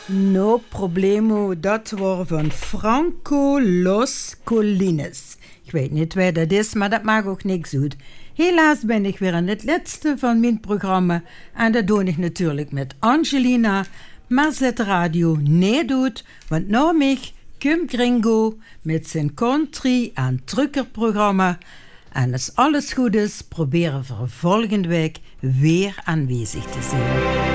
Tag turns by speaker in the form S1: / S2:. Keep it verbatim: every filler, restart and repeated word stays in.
S1: No problemo, dat wordt van Franco Los Colines. Ik weet niet waar dat is, maar dat maakt ook niks uit. Helaas ben ik weer aan het laatste van mijn programma. En dat doe ik natuurlijk met Angelina. Maar zet de radio niet doet, want nou mij Kim Gringo met zijn country- en truckerprogramma. En als alles goed is, proberen we volgende week weer aanwezig te zijn.